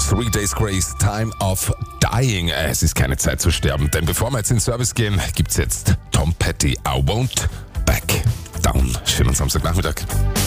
Three Days Grace, Time of Dying. Es ist keine Zeit zu sterben, denn bevor wir jetzt in den Service gehen, gibt's jetzt Tom Petty, I Won't Back Down. Schönen Samstagnachmittag.